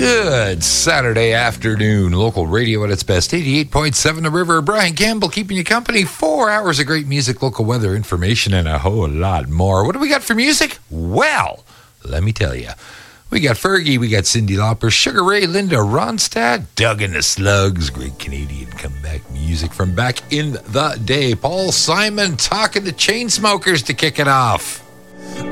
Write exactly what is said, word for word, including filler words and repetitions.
Good Saturday afternoon. Local radio at its best. eighty-eight point seven The River. Brian Campbell keeping you company. Four hours of great music, local weather, information, and a whole lot more. What do we got for music? Well, let me tell you. We got Fergie, we got Cyndi Lauper, Sugar Ray, Linda Ronstadt, Doug and the Slugs, great Canadian comeback music from back in the day. Paul Simon talking to Chainsmokers to kick it off.